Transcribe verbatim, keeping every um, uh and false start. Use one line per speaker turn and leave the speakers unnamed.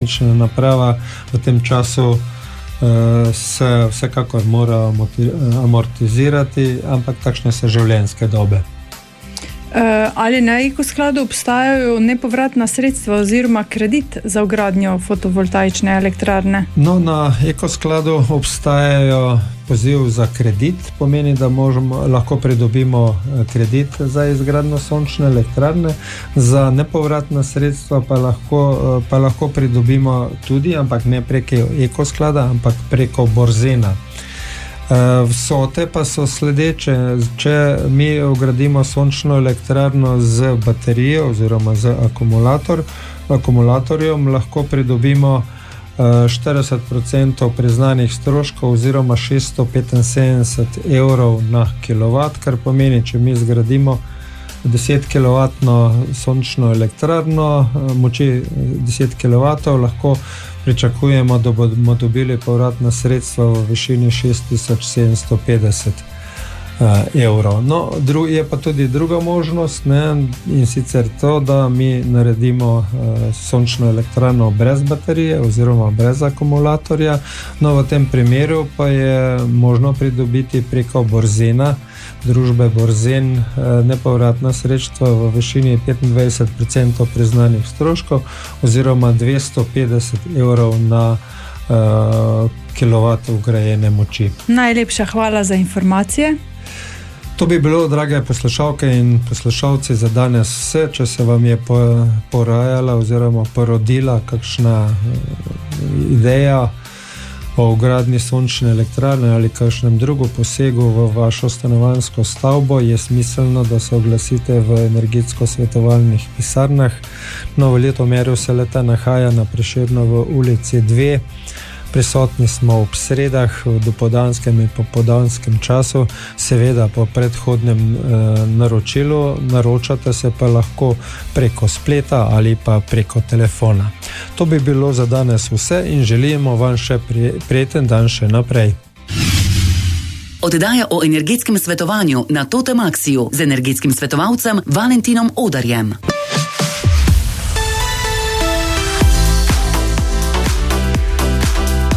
sončna naprava v tem času se vsekakor mora amortizirati, ampak takšne so življenjske dobe.
Ali na Ekoskladu obstajajo nepovratna sredstva oziroma kredit za vgradnjo fotovoltaične elektrarne?
No, na Ekoskladu obstajajo poziv za kredit, pomeni, da možemo, lahko pridobimo kredit za izgradnjo sončne elektrarne, za nepovratna sredstva pa lahko, pa lahko pridobimo tudi, ampak ne preko Ekosklada, ampak preko Borzena. Vsote pa so sledeče. Če mi vgradimo sončno elektrarno z baterijo oziroma z akumulator, akumulatorjem, lahko pridobimo štirideset procentov priznanih stroškov oziroma šeststo petinsedemdeset evrov na kilovat, kar pomeni, če mi zgradimo deset kilovatno sončno elektrarno, moči deset kilovatov, lahko pričakujemo, da bomo dobili povratna sredstva v višini šest tisoč sedemsto petdeset evrov. No, dru, je pa tudi druga možnost, ne, in sicer to, da mi naredimo uh, sončno elektrarno brez baterije oziroma brez akumulatorja. No, v tem primeru pa je možno pridobiti preko Borzena, družbe Borzen, uh, nepovratna sredstva v višini petindvajset procentov priznanih stroškov oziroma dvesto petdeset evrov na uh, kilovat vgrajene moči.
Najlepša hvala za informacije.
To bi bilo, drage poslušalke in poslušalci, za danes vse. Če se vam je porajala oziroma porodila kakšna ideja o vgradnji sončne elektrarne ali kakšnem drugem posegu v vašo stanovanjsko stavbo, je smiselno, da se oglasite v energetsko-svetovalnih pisarnah. Novo letomerje se leta nahaja na Prešernovi ulici dve. Prisotni smo ob sredah, v dopoldanskem in popoldanskem času, seveda po predhodnem e, naročilu. Naročate se pa lahko preko spleta ali pa preko telefona. To bi bilo za danes vse in želimo vam še prijeten dan še naprej.
Oddaja o energetskem svetovanju na Totem Axiju z energetskim svetovalcem Valentinom Odarjem.